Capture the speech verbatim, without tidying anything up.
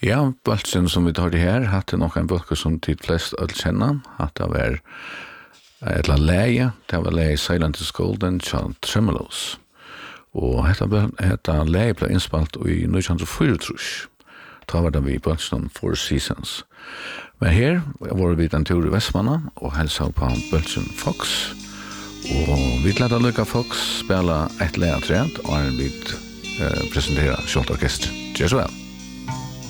Ja, bølsen som vi tar det her, hadde nok en bølke som tid flest øl kjenner, at det var et eller annet leie, det var leie Silent is Golden, Child Tremolos. Og dette leie ble innspalt i nitton fyrtiofyra. Da var det vi bølsen Four Seasons. Men her var vi den tur i Vestmanna, og hälsa på bølsen Fox. Og vi lærte Luka Fox spela et leie trent, og han vil eh, presentere Kjolt Orkester. Gjør så vel.